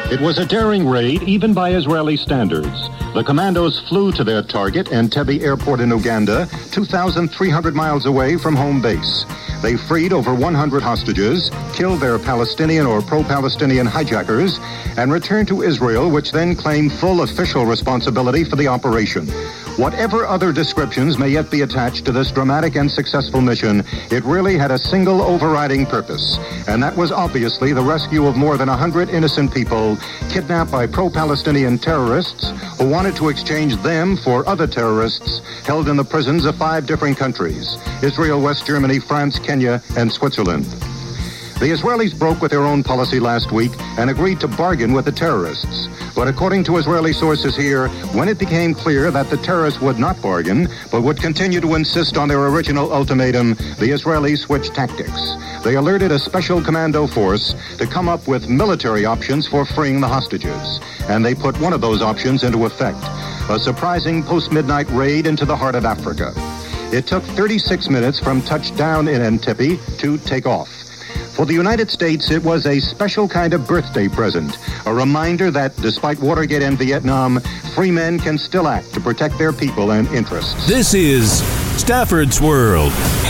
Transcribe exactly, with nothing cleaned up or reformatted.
It was a daring raid, even by Israeli standards. The commandos flew to their target, Entebbe Airport in Uganda, two thousand three hundred miles away from home base. They freed over one hundred hostages, killed their Palestinian or pro-Palestinian hijackers, and returned to Israel, which then claimed full official responsibility for the operation. Whatever other descriptions may yet be attached to this dramatic and successful mission, it really had a single overriding purpose, and that was obviously the rescue of more than one hundred innocent people kidnapped by pro-Palestinian terrorists who wanted to exchange them for other terrorists held in the prisons of five different countries: Israel, West Germany, France, Kenya, and Switzerland. The Israelis broke with their own policy last week and agreed to bargain with the terrorists. But according to Israeli sources here, when it became clear that the terrorists would not bargain, but would continue to insist on their original ultimatum, the Israelis switched tactics. They alerted a special commando force to come up with military options for freeing the hostages. And they put one of those options into effect: a surprising post-midnight raid into the heart of Africa. It took thirty-six minutes from touchdown in Entebbe to take off. For the United States, it was a special kind of birthday present, a reminder that despite Watergate and Vietnam, free men can still act to protect their people and interests. This is Stafford's World.